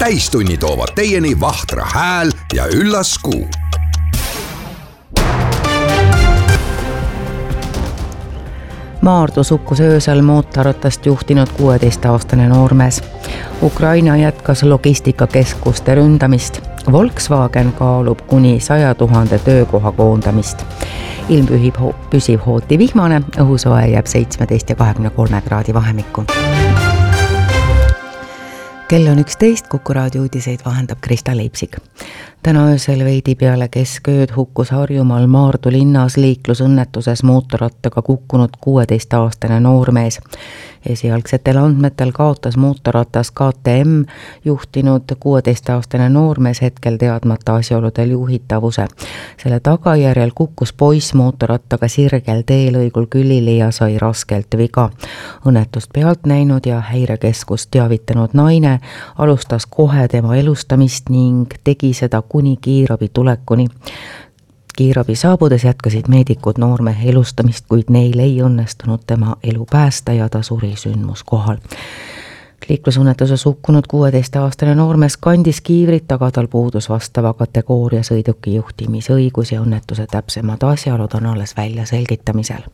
Täistunni toovad teieni Vahtra hääl ja üllas kuu. Maardus hukkus öösel mootorratast juhtinud 16-aastane noormees. Ukraina jätkas logistikakeskuste ründamist. Volkswagen kaalub kuni 100 000 töökoha koondamist. Ilm püsib hooti vihmane, õhusoe jääb 17 ja 23 kraadi vahemikku. Kell on 11, Kuku raadio uudiseid vahendab Krista Leipsik. Täna öösel veidi peale keskööd hukkus Harjumaal Maardu linnas liiklusõnnetuses mootorrattaga kukkunud 16-aastane noormees. Esialgsetel andmetel kaotas mootorratas KTM juhtinud 16-aastane noormees hetkel teadmata asjaoludel juhitavuse. Selle tagajärjel kukkus poiss mootorrattaga sirgel teelõigul külili ja sai raskelt viga. Õnnetust pealt näinud ja häirekeskust teavitanud naine alustas kohe tema elustamist ning tegi seda kuni kiirabi tulekuni. Kiirabi saabudes jätkasid meedikud noormehe elustamist, kuid neil ei õnnestunud tema elu päästa ja ta suri sündmuskohal. Liiklusõnnetuses hukkunud 16-aastane noormees kandis kiivrit, aga tal puudus vastava kategooria sõiduki juhtimisõigus ja õnnetuse täpsemad asjaolud on alles välja selgitamisel.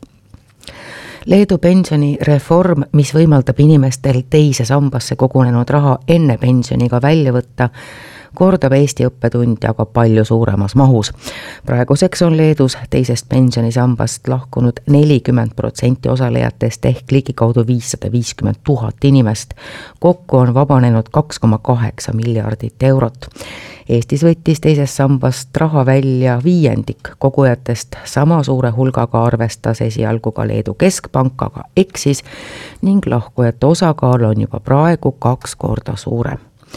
Leedu pensionireform, mis võimaldab inimestel teise sambasse kogunenud raha enne pensioniga välja võtta, kordab Eesti õppetundi aga palju suuremas mahus. Praeguseks on Leedus teisest pensionisambast lahkunud 40% osalejatest ehk ligikaudu 550 000 inimest. Kokku on vabanenud 2,8 miljardit eurot. Eestis võttis teisest sambast raha välja 1/5 kogujatest, sama suure hulgaga arvestas esialgu ka Leedu keskpank, aga eksis ning lahkujate osakaal on juba praegu 2 korda suurem.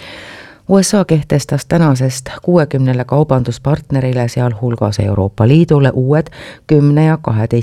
USA kehtestas tänasest 60 kaubanduspartnerile, sealhulgas Euroopa Liidule, uued 10 ja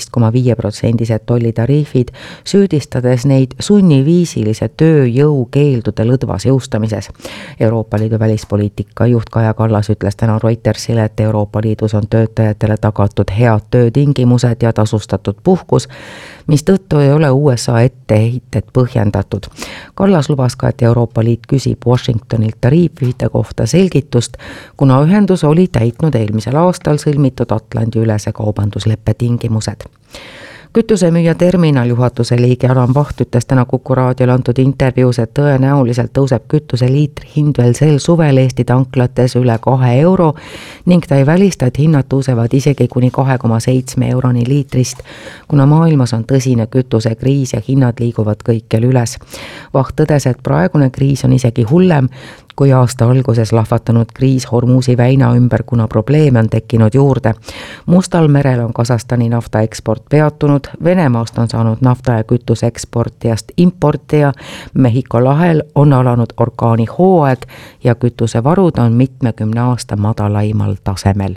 12,5% tollitariifid, süüdistades neid sunniviisilise tööjõu keeldude lõdvas jõustamises. Euroopa Liidu välispoliitika juht Kaja Kallas ütles täna Reutersile, et Euroopa Liidus on töötajatele tagatud head töötingimused ja tasustatud puhkus, mistõttu ei ole USA etteheited põhjendatud. Kallas lubas ka, et Euroopa Liit küsib Washingtonilt tariifide kohta selgitust, kuna ühendus oli täitnud eelmisel aastal sõlmitud Atlandi-ülese kaubandusleppe tingimused. Kütusemüüja terminal juhatuse liige Alam Vaht ütles täna Kuku raadiole antud intervjuus, et tõenäoliselt tõuseb kütuse liitri hind veel sel suvel Eesti tanklates üle 2 euro ning ta ei välista, et hinnad tõusevad isegi kuni 2,7 euroni liitrist, kuna maailmas on tõsine kütusekriis ja hinnad liiguvad kõikjal üles. Vaht tõdes, et praegune kriis on isegi hullem kui aasta alguses lahvatanud kriis Hormuzi väina ümber, kuna probleeme on tekkinud juurde. Mustal merel on Kasahstani nafta eksport peatunud, Venemaast on saanud nafta ja kütuse eksportijast importija, Mehhiko lahel on alanud orkaani hooaeg ja kütusevarud on mitmekümne aasta madalaimal tasemel.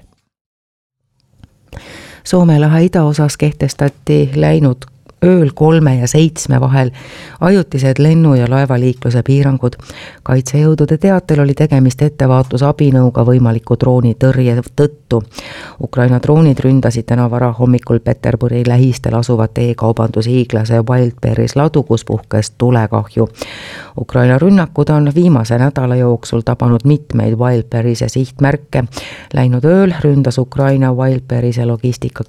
Soome lahe idaosas kehtestati läinud ööl 3 ja 7 vahel ajutised lennu- ja laevaliikluse piirangud. Kaitsejõudude teatel oli tegemist ettevaatusabinõuga võimaliku droonitõrje tõttu. Ukraina droonid ründasid täna varahommikul Peterburi lähistel asuvat e-kaubandushiiglase Wildberries ladu, kus puhkes tulekahju. Ukraina rünnakud on viimase nädala jooksul tabanud mitmeid Wildberriese sihtmärke. Läinud ööl ründas Ukraina Wildberriese logistika